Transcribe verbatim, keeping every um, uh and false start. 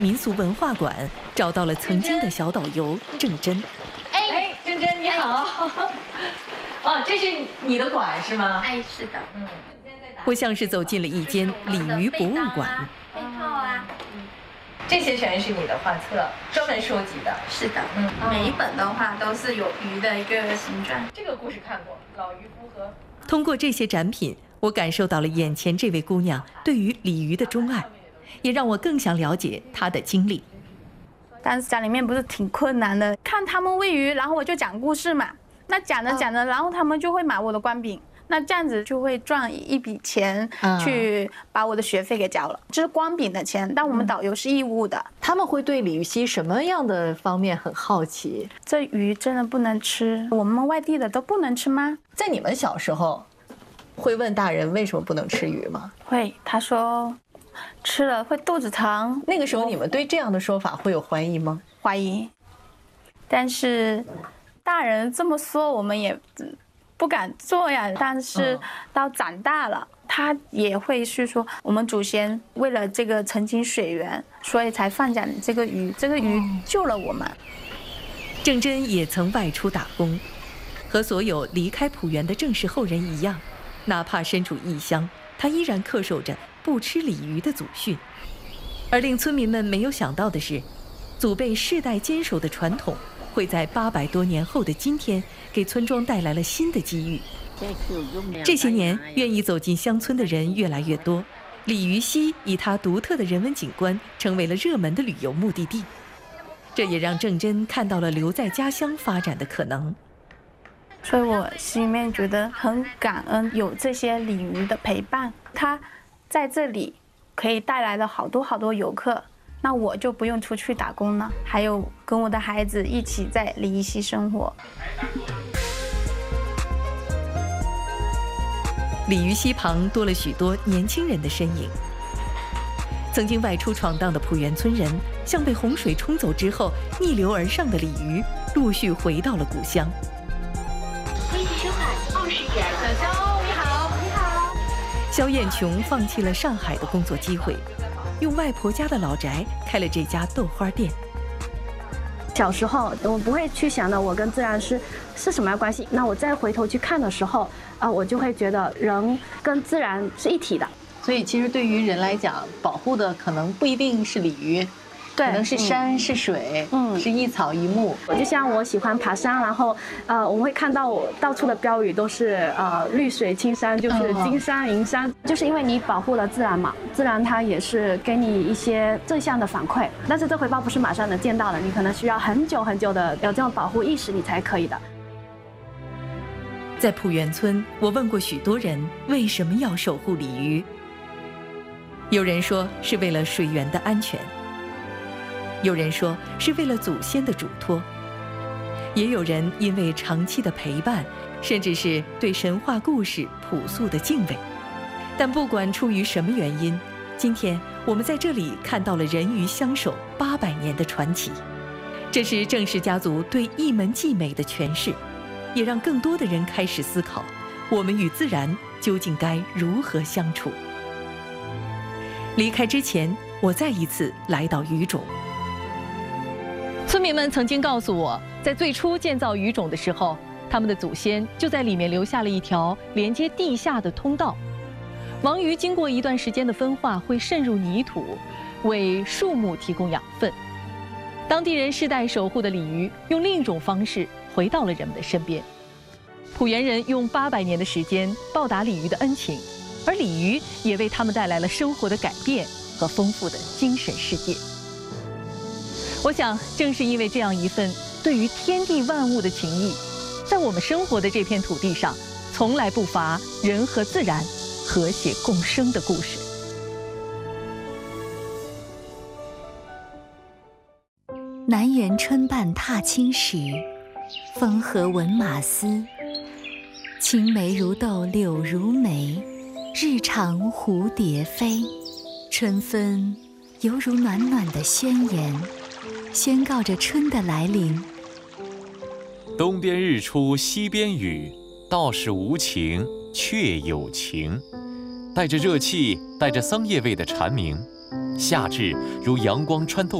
民俗文化馆找到了曾经的小导游郑珍。 哎，郑珍你好。哦，这是你的馆是吗？ 哎，是的。嗯， 我像是走进了一间鲤鱼博物馆。 被套啊。 嗯，这些全是你的画册，专门收集的。 是的。嗯，每一本的话都是有鱼的一个形状。 这个故事看过，老渔夫和。 通过这些展品，我感受到了眼前这位姑娘对于鲤鱼的钟爱，也让我更想了解她的经历。 但是家里面不是挺困难的，看他们喂鱼，然后我就讲故事嘛。那讲着讲着，然后他们就会买我的官饼，那这样子就会赚一笔钱，去把我的学费给交了。这是官饼的钱，但我们导游是义务的。 他们会对鲤鱼溪什么样的方面很好奇？ 这鱼真的不能吃，我们外地的都不能吃吗？ 在你们小时候，会问大人为什么不能吃鱼吗？ 会，他说吃了会肚子疼。 那个时候你们对这样的说法会有怀疑吗？ 怀疑，但是大人这么说，我们也不敢做呀。但是到长大了，他也会是说，我们祖先为了这个澄清水源，所以才放养这个鱼，这个鱼救了我们。 郑珍也曾外出打工，和所有离开浦原的郑氏后人一样，哪怕身处异乡，他依然恪守着不吃鲤鱼的祖训。而令村民们没有想到的是，祖辈世代坚守的传统会在八百多年后的今天给村庄带来了新的机遇。这些年，愿意走进乡村的人越来越多，鲤鱼溪以它独特的人文景观成为了热门的旅游目的地。这也让郑珍看到了留在家乡发展的可能。 所以我心里面觉得很感恩有这些鲤鱼的陪伴，它在这里可以带来了好多好多游客。那我就不用出去打工了，还有跟我的孩子一起在鲤鱼溪生活。 鲤鱼溪旁多了许多年轻人的身影。曾经外出闯荡的浦原村人，像被洪水冲走之后逆流而上的鲤鱼，陆续回到了故乡。 飞机出海二十点了。 小肖，你好，你好。 肖艳琼放弃了上海的工作机会，用外婆家的老宅开了这家豆花店。 小时候我不会去想的我跟自然是是什么样关系，那我再回头去看的时候，啊、呃，我就会觉得人跟自然是一体的。 所以其实对于人来讲，保护的可能不一定是鲤鱼， 对， 可能是山、嗯、是水，嗯，是一草一木。 就像我喜欢爬山，然后呃，我们会看到我到处的标语都是呃绿水青山，就是金山银山，嗯、就是因为你保护了自然嘛，自然它也是给你一些正向的反馈，但是这回报不是马上能见到的，你可能需要很久很久的有这种保护意识，你才可以的。 在浦原村，我问过许多人为什么要守护鲤鱼。有人说是为了水源的安全，有人说是为了祖先的嘱托，也有人因为长期的陪伴，甚至是对神话故事朴素的敬畏。但不管出于什么原因，今天我们在这里看到了人鱼相守八百年的传奇。这是郑氏家族对一门技美的诠释，也让更多的人开始思考，我们与自然究竟该如何相处。离开之前，我再一次来到鱼冢。村民们曾经告诉我，在最初建造鱼冢的时候，他们的祖先就在里面留下了一条连接地下的通道。王鱼经过一段时间的分化，会渗入泥土，为树木提供养分。当地人世代守护的鲤鱼，用另一种方式回到了人们的身边。浦原人用八百年的时间报答鲤鱼的恩情，而鲤鱼也为他们带来了生活的改变和丰富的精神世界。我想，正是因为这样一份对于天地万物的情谊，在我们生活的这片土地上，从来不乏人和自然和谐共生的故事。 南园春半踏青时，风和闻马嘶。青梅如豆柳如眉，日长蝴蝶飞。春分犹如暖暖的宣言，宣告着春的来临。 东边日出西边雨，道是无晴却有情。带着热气，带着桑叶味的蝉鸣， 夏至如阳光穿透